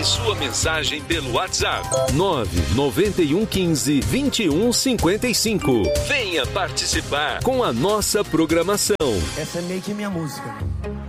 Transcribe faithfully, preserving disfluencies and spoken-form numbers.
Envie sua mensagem pelo WhatsApp nove nove um um cinco, dois um cinco cinco. Venha participar com a nossa programação. Essa é meio que minha música.